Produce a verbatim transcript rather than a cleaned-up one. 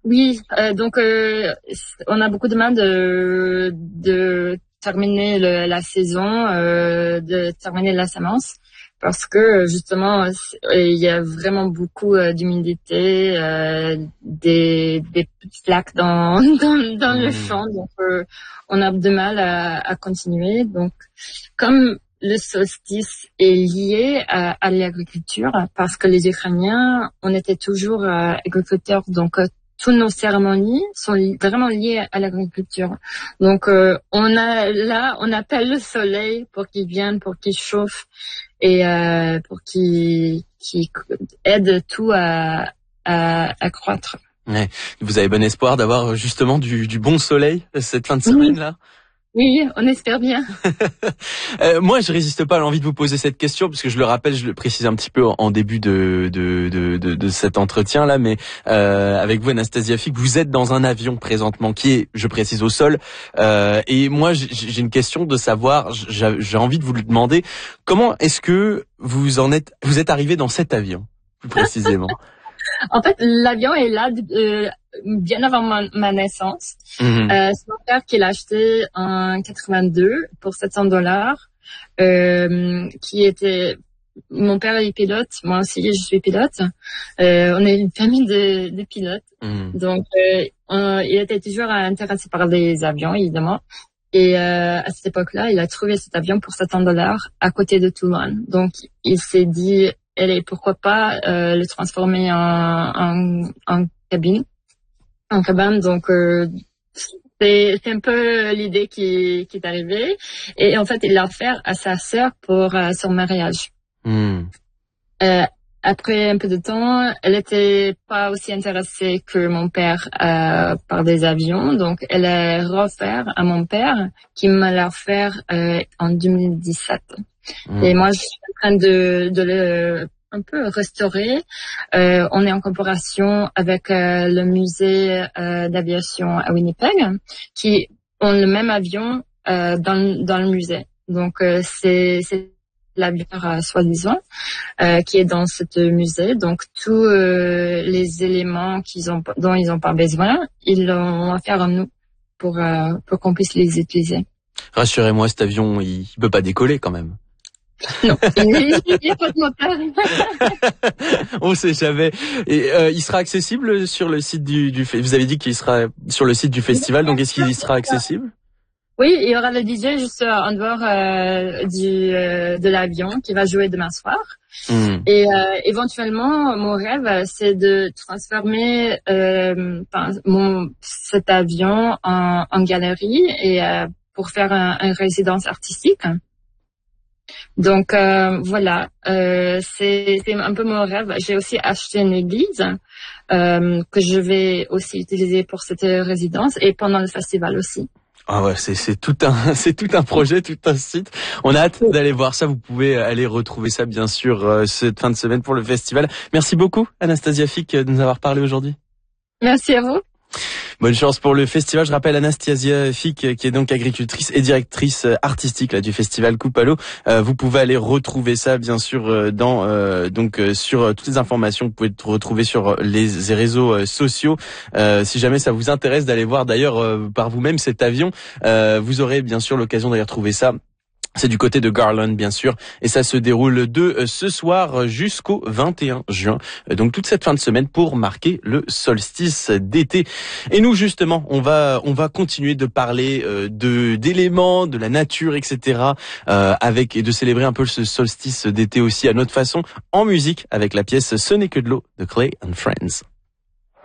Oui, euh, donc euh, on a beaucoup de mal de, de terminer le, la saison, euh, de terminer la semence, parce que justement il y a vraiment beaucoup euh, d'humidité, euh, des, des petites flaques dans dans, dans mmh. le champ, donc euh, on a de mal à, à continuer. Donc comme le solstice est lié à, à l'agriculture, parce que les Ukrainiens, on était toujours euh, agriculteurs, donc euh, toutes nos cérémonies sont li- vraiment liées à l'agriculture. Donc, euh, on a là, on appelle le soleil pour qu'il vienne, pour qu'il chauffe et euh, pour qu'il, qu'il aide tout à, à, à croître. Ouais. Vous avez bon espoir d'avoir justement du, du bon soleil cette fin de semaine-là ? Oui, on espère bien. euh, moi, je résiste pas à l'envie de vous poser cette question, parce que je le rappelle, je le précise un petit peu en début de de de, de, de cet entretien là, mais euh, avec vous, Anastasia Fik, vous êtes dans un avion présentement qui est, je précise, au sol. Euh, et moi, j'ai, j'ai une question de savoir. J'ai, j'ai envie de vous demander comment est-ce que vous en êtes, vous êtes arrivé dans cet avion, plus précisément. En fait, l'avion est là euh, bien avant ma, ma naissance. Mmh. Euh, c'est mon père qui l'a acheté en quatre-vingt-deux pour sept cents dollars. Euh, qui était, mon père est pilote, moi aussi je suis pilote. Euh, on est une famille de, de pilotes. Mmh. Donc, euh, on, il était toujours intéressé par les avions, évidemment. Et euh, à cette époque-là, il a trouvé cet avion pour sept cents dollars à côté de Toulon. Donc, il s'est dit, et pourquoi pas euh, le transformer en, en, en cabine, en cabane. Donc, euh, c'est, c'est un peu l'idée qui, qui est arrivée. Et en fait, il l'a offert à sa sœur pour euh, son mariage. Mm. Euh, après un peu de temps, elle était pas aussi intéressée que mon père euh, par des avions. Donc, elle a offert à mon père, qui me l'a offert euh, en deux mille dix-sept. Mmh. Et moi, je suis en train de, de le un peu restaurer. Euh, on est en coopération avec euh, le musée euh, d'aviation à Winnipeg, qui ont le même avion euh, dans, dans le musée. Donc, euh, c'est, c'est l'avion euh, soi-disant euh, qui est dans ce musée. Donc, tous euh, les éléments qu'ils ont, dont ils n'ont pas besoin, ils l'ont offert à nous pour, euh, pour qu'on puisse les utiliser. Rassurez-moi, cet avion, il ne peut pas décoller quand même. Non, il n'y a pas de moteur. On sait jamais. Et euh, il sera accessible sur le site du, du. Vous avez dit qu'il sera sur le site du festival, donc est-ce qu'il sera accessible? Oui, il y aura le D J juste en dehors euh, du euh, de l'avion qui va jouer demain soir. Mmh. Et euh, éventuellement, mon rêve, c'est de transformer euh, mon cet avion en, en galerie et euh, pour faire un, une résidence artistique. Donc euh, voilà, euh, c'est, c'est un peu mon rêve. J'ai aussi acheté une église euh, que je vais aussi utiliser pour cette résidence et pendant le festival aussi. Ah ouais, c'est c'est tout un c'est tout un projet, tout un site. On a hâte d'aller voir ça. Vous pouvez aller retrouver ça bien sûr euh, cette fin de semaine pour le festival. Merci beaucoup Anastasia Fik de nous avoir parlé aujourd'hui. Merci à vous. Bonne chance pour le festival. Je rappelle Anastasia Fik, qui est donc agricultrice et directrice artistique là du festival Coupe à l'eau. Euh, vous pouvez aller retrouver ça bien sûr dans euh, donc euh, sur toutes les informations. Vous pouvez retrouver sur les réseaux euh, sociaux. Euh, si jamais ça vous intéresse d'aller voir d'ailleurs euh, par vous-même cet avion, euh, vous aurez bien sûr l'occasion d'aller retrouver ça. C'est du côté de Garland, bien sûr, et ça se déroule de ce soir jusqu'au vingt et un juin. Donc toute cette fin de semaine pour marquer le solstice d'été. Et nous, justement, on va on va continuer de parler de d'éléments, de la nature, et cetera. Euh, avec et de célébrer un peu ce solstice d'été aussi à notre façon en musique avec la pièce Ce n'est que de l'eau de Clay and Friends.